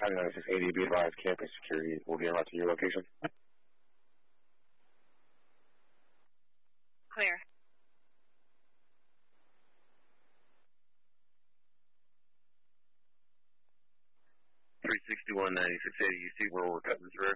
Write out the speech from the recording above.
9680, be advised, campus security will be en route to your location. Clear. $361-9680, you see where we're cutting through?